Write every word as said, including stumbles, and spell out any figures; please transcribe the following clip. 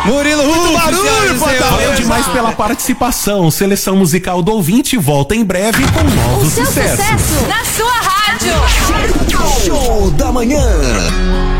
Murilo Huff, barulho, Valeu demais pela participação. Seleção musical do ouvinte volta em breve com novos O seu sucessos. sucesso na sua rádio. Show da Manhã.